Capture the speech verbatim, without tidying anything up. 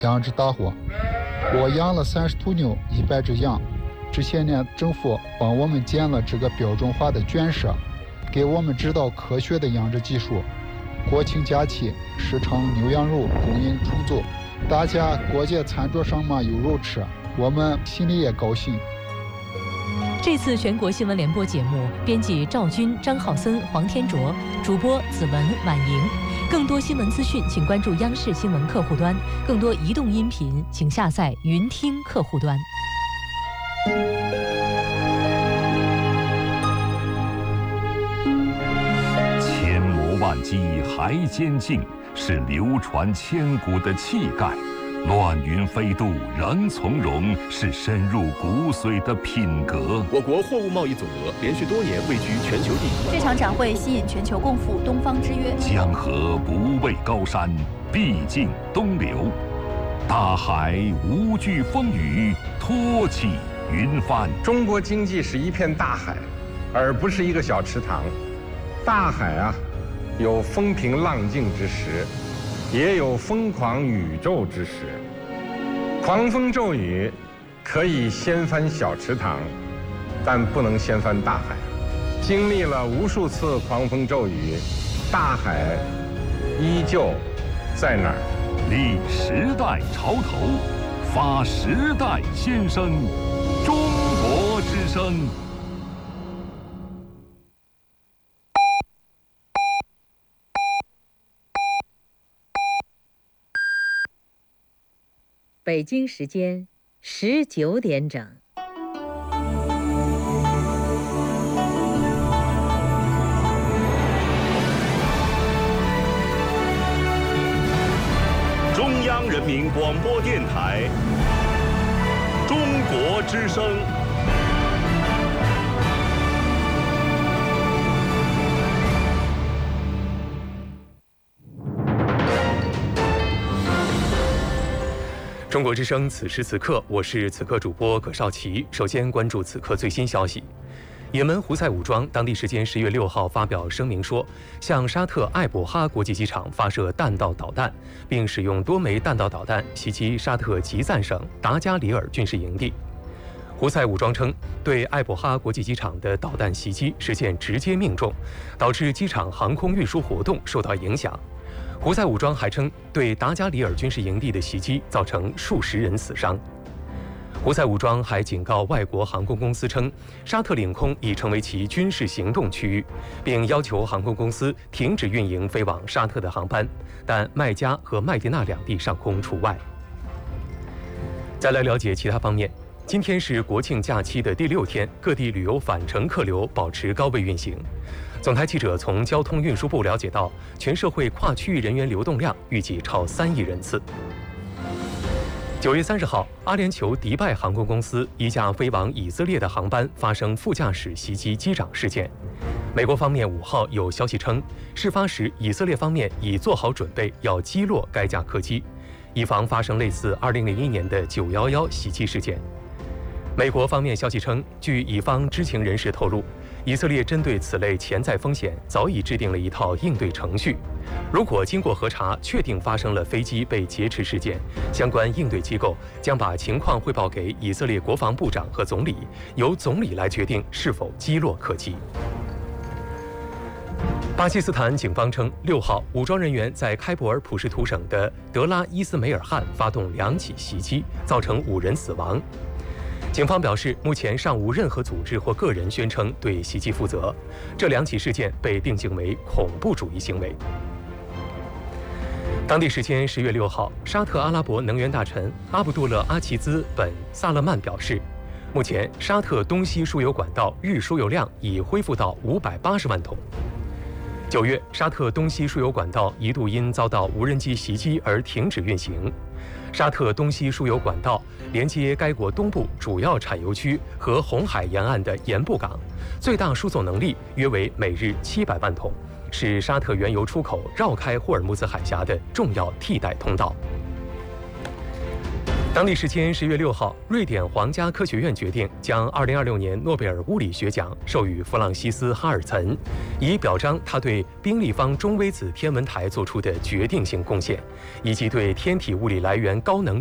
养殖大户。我养了三十头牛，一百只羊。这些年，政府帮我们建了这个标准化的圈舍，给我们指导科学的养殖技术。国庆假期，市场牛羊肉供应充足，大家过节餐桌上嘛有肉吃，我们心里也高兴。 这次全国新闻联播节目，编辑赵军、张浩森、黄天卓，主播子文、婉莹。更多新闻资讯，请关注央视新闻客户端；更多移动音频，请下载云听客户端。 千磨万击还坚劲，是流传千古的气概。乱云飞渡仍从容，是深入骨髓的品格。 我国货物贸易总额连续多年位居全球第一。 这场展会吸引全球共赴东方之约。 江河不畏高山，必尽东流。大海无惧风雨，托起云帆。 中国经济是一片大海，而不是一个小池塘。大海啊，有风平浪静之时，也有疯狂宇宙之时。狂风骤雨可以掀翻小池塘，但不能掀翻大海。经历了无数次狂风骤雨，大海依旧在那儿。 立时代潮头，发时代先声，中国之声。 北京时间十九点整。 中央人民广播电台中国之声。 中国之声，此时此刻，我是此刻主播葛少奇。首先关注此刻最新消息：也门胡塞武装当地时间十月六号发表声明说，向沙特艾伯哈国际机场发射弹道导弹，并使用多枚弹道导弹袭击沙特吉赞省达加里尔军事营地。胡塞武装称，对艾伯哈国际机场的导弹袭击实现直接命中，导致机场航空运输活动受到影响。胡塞武装还称，对达加里尔军事营地的袭击造成数十人死伤。胡塞武装还警告外国航空公司称，沙特领空已成为其军事行动区域，并要求航空公司停止运营飞往沙特的航班，但麦加和麦地那两地上空除外。再来了解其他方面。今天是国庆假期的第六天，各地旅游返程客流保持高位运行。总台记者从交通运输部了解到，全社会跨区域人员流动量预计超三亿人次。九月三十号，阿联酋迪拜航空公司一架飞往以色列的航班发生副驾驶袭击机长事件。美国方面五号有消息称，事发时以色列方面已做好准备要击落该架客机，以防发生类似二零零一年的九一一袭击事件。美国方面消息称，据乙方知情人士透露，以色列针对此类潜在风险早已制定了一套应对程序。如果经过核查确定发生了飞机被劫持事件，相关应对机构将把情况汇报给以色列国防部长和总理，由总理来决定是否击落客机。巴基斯坦警方称，六号武装人员在开伯尔普什图省的德拉伊斯梅尔汗发动两起袭击，造成五人死亡。警方表示，目前尚无任何组织或个人宣称对袭击负责。这两起事件被定性为恐怖主义行为。当地时间十月六号，沙特阿拉伯能源大臣阿卜杜勒阿齐兹本萨勒曼表示，目前沙特东西输油管道日输油量已恢复到五百八十万桶。九月，沙特东西输油管道一度因遭到无人机袭击而停止运行。沙特东西输油管道连接该国东部主要产油区和红海沿岸的盐布港，最大输送能力约为每日七百万桶，是沙特原油出口绕开霍尔木兹海峡的重要替代通道。 当地时间十月六号，瑞典皇家科学院决定将二零二六年诺贝尔物理学奖授予弗朗西斯·哈尔岑，以表彰他对冰立方中微子天文台做出的决定性贡献，以及对天体物理来源高能